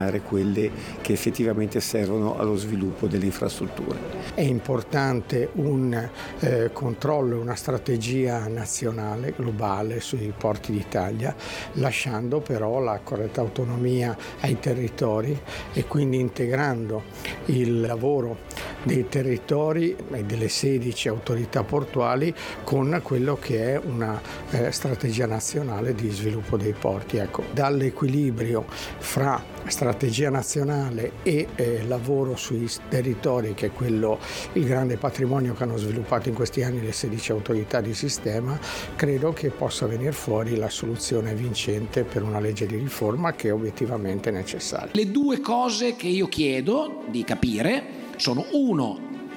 quelle che effettivamente servono allo sviluppo delle infrastrutture. È importante un controllo e una strategia nazionale, globale sui porti d'Italia, lasciando però la corretta autonomia ai territori e quindi integrando il lavoro dei territori e delle 16 autorità portuali con quello che è una strategia nazionale di sviluppo dei porti. Ecco, dall'equilibrio fra strategia nazionale e lavoro sui territori, che è quello, il grande patrimonio che hanno sviluppato in questi anni le 16 autorità di sistema, credo che possa venire fuori la soluzione vincente per una legge di riforma che è obiettivamente necessaria. Le due cose che io chiedo di capire sono: uno,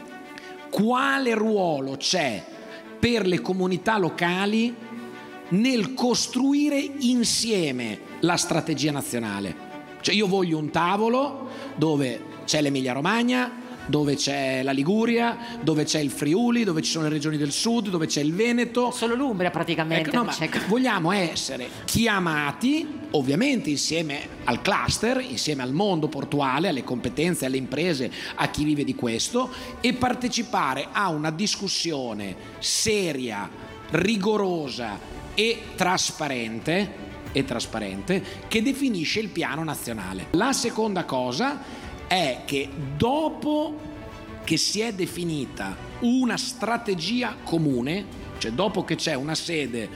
quale ruolo c'è per le comunità locali nel costruire insieme la strategia nazionale? Cioè, io voglio un tavolo dove c'è l'Emilia Romagna, dove c'è la Liguria, dove c'è il Friuli, dove ci sono le regioni del sud, dove c'è il Veneto. Solo l'Umbria praticamente. Ecco, no, ma vogliamo essere chiamati, ovviamente insieme al cluster, insieme al mondo portuale, alle competenze, alle imprese, a chi vive di questo, e partecipare a una discussione seria, rigorosa e trasparente che definisce il piano nazionale. La seconda cosa è che dopo che si è definita una strategia comune, cioè dopo che c'è una sede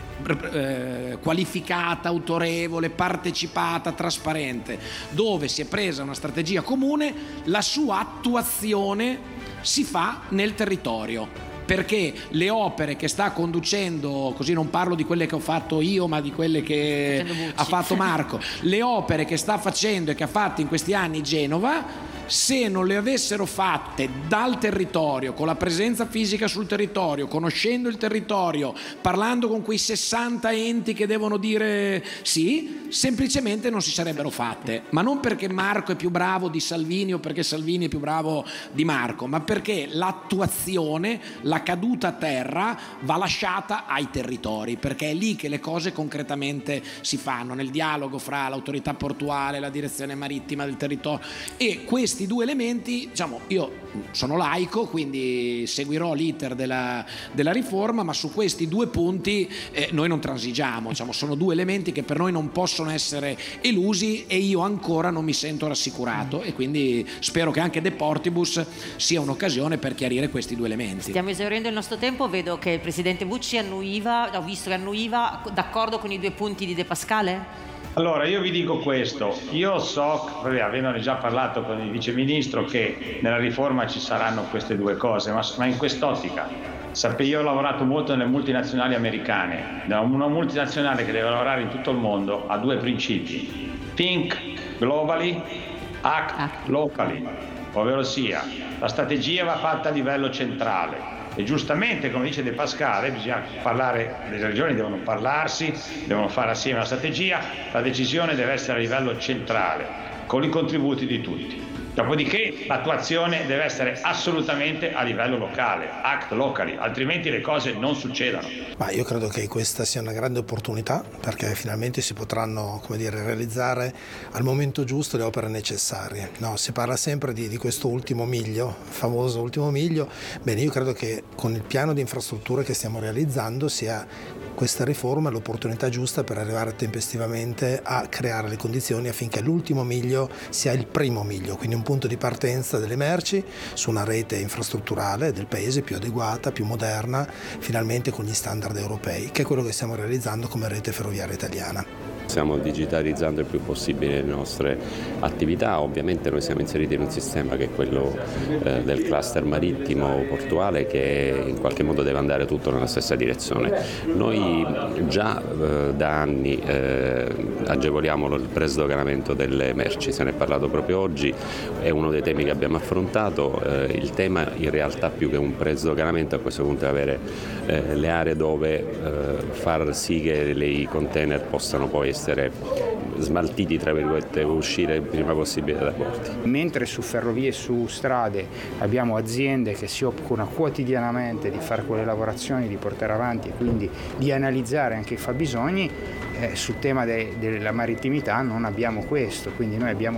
qualificata, autorevole, partecipata, trasparente, dove si è presa una strategia comune, la sua attuazione si fa nel territorio. Perché le opere che sta conducendo, così non parlo di quelle che ho fatto io, ma di quelle che ha fatto Marco, le opere che sta facendo e che ha fatto in questi anni Genova, se non le avessero fatte dal territorio, con la presenza fisica sul territorio, conoscendo il territorio, parlando con quei 60 enti che devono dire sì, semplicemente non si sarebbero fatte. Ma non perché Marco è più bravo di Salvini o perché Salvini è più bravo di Marco, ma perché l'attuazione, la caduta a terra va lasciata ai territori, perché è lì che le cose concretamente si fanno, nel dialogo fra l'autorità portuale, la direzione marittima del territorio. E questi due elementi, diciamo, io sono laico, quindi seguirò l'iter della riforma, ma su questi due punti noi non transigiamo, diciamo, sono due elementi che per noi non possono essere elusi e io ancora non mi sento rassicurato, e quindi spero che anche De Portibus sia un'occasione per chiarire questi due elementi. Stiamo esaurendo il nostro tempo, vedo che il Presidente Bucci ho visto che annuiva, d'accordo con i due punti di De Pascale? Allora, io vi dico questo, io so, avendone già parlato con il Viceministro, che nella riforma ci saranno queste due cose, ma in quest'ottica. Io ho lavorato molto nelle multinazionali americane, una multinazionale che deve lavorare in tutto il mondo ha due principi: think globally, act locally, ovvero sia la strategia va fatta a livello centrale. E giustamente, come dice De Pascale, bisogna parlare, le regioni devono parlarsi, devono fare assieme la strategia, la decisione deve essere a livello centrale, con i contributi di tutti. Dopodiché l'attuazione deve essere assolutamente a livello locale, act locally, altrimenti le cose non succedono. Ma io credo che questa sia una grande opportunità, perché finalmente si potranno, realizzare al momento giusto le opere necessarie. No, si parla sempre di questo ultimo miglio, famoso ultimo miglio. Bene, io credo che con il piano di infrastrutture che stiamo realizzando sia questa riforma l'opportunità giusta per arrivare tempestivamente a creare le condizioni affinché l'ultimo miglio sia il primo miglio, quindi un punto di partenza delle merci su una rete infrastrutturale del paese più adeguata, più moderna, finalmente con gli standard europei, che è quello che stiamo realizzando come rete ferroviaria italiana. Stiamo digitalizzando il più possibile le nostre attività, ovviamente noi siamo inseriti in un sistema che è quello del cluster marittimo portuale, che in qualche modo deve andare tutto nella stessa direzione. Noi già da anni agevoliamo il presdoganamento delle merci, se ne è parlato proprio oggi, è uno dei temi che abbiamo affrontato. Il tema in realtà più che un presdoganamento a questo punto è avere le aree dove far sì che i container possano poi essere smaltiti, tra virgolette, uscire il prima possibile dai porti. Mentre su ferrovie e su strade abbiamo aziende che si occupano quotidianamente di fare quelle lavorazioni, di portare avanti e quindi di analizzare anche i fabbisogni, sul tema della marittimità non abbiamo questo, quindi noi abbiamo